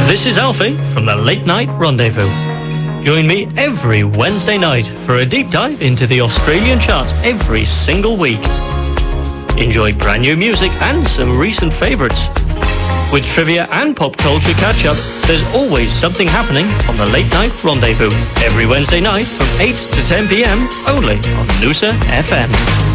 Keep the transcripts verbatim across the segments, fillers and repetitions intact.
This is Alfie from the Late Night Rendezvous. Join me every Wednesday night for a deep dive into the Australian charts every single week. Enjoy brand new music and some recent favourites. With trivia and pop culture catch-up, there's always something happening on the Late Night Rendezvous. Every Wednesday night from eight to ten p.m, only on Noosa F M.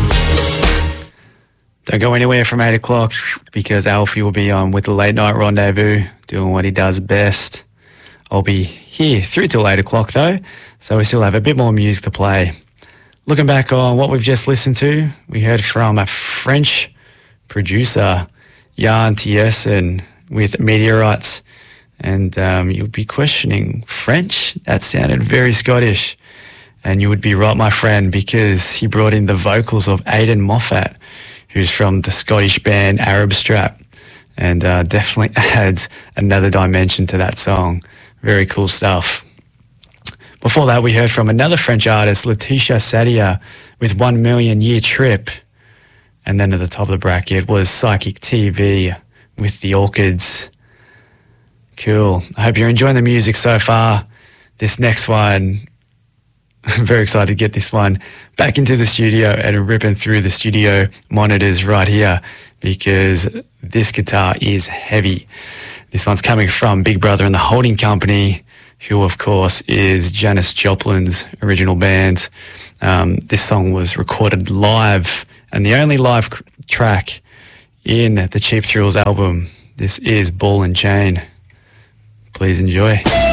Don't go anywhere from eight o'clock because Alfie will be on with the Late Night Rendezvous, doing what he does best. I'll be here through till eight o'clock though, so we still have a bit more music to play. Looking back on what we've just listened to, we heard from a French producer, Jan Tiersen, with Meteorites. And um, you'll be questioning, French? That sounded very Scottish. And you would be right, my friend, because he brought in the vocals of Aidan Moffat, who's from the Scottish band Arab Strap, and uh, definitely adds another dimension to that song. Very cool stuff. Before that, we heard from another French artist, Laetitia Sadia, with One Million Year Trip. And then at the top of the bracket was Psychic T V with The Orchids. Cool. I hope you're enjoying the music so far. This next one, I'm very excited to get this one back into the studio and ripping through the studio monitors right here because this guitar is heavy. This one's coming from Big Brother and the Holding Company, who of course is Janis Joplin's original band. Um, this song was recorded live and the only live track in the Cheap Thrills album. This is Ball and Chain. Please enjoy.